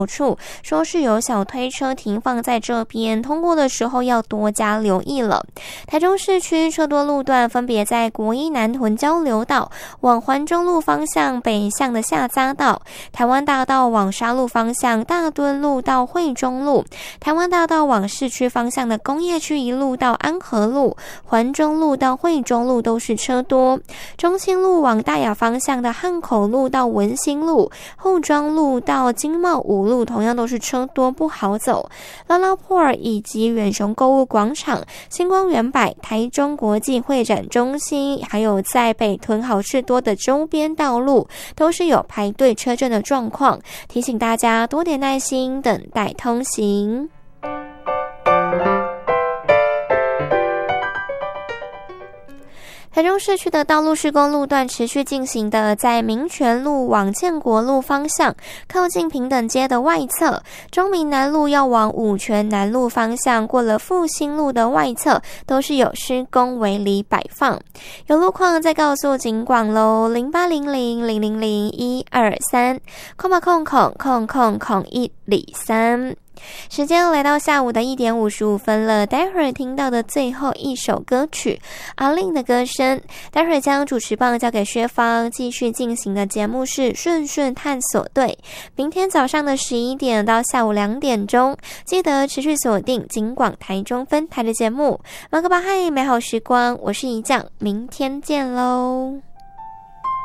处，说是有小推车停放在这边，通过的时候要多加留意了。台中市区车多路段分别在国一南屯交流道往环中路方向北向的下匝道、台湾大道往沙路方向大墩路到惠中路、台湾大道往市区方向的工业区一路到安和路、环中路到惠中路都是车多。中清路往大雅方向的汉口路到文心路、后庄路到经贸五路同样都是车多不好走。拉拉坡尔以及远雄购物广场、星光园百、台中国际会展中心，还有在北屯好事多的周边道路都是有排队车阵的状况，提醒大家多点耐心等待通行。台中市区的道路施工路段持续进行的，在民权路往建国路方向，靠近平等街的外侧；中民南路要往五权南路方向，过了复兴路的外侧，都是有施工围篱摆放。有路况再告诉警广喽，0800000123，空103。时间来到下午的1点55分了，待会儿听到的最后一首歌曲阿令的歌声，待会儿将主持棒交给薛芳，继续进行的节目是顺顺探索队，明天早上的11点到下午2点钟，记得持续锁定警广台中分台的节目，马克巴嗨美好时光，我是怡酱，明天见喽。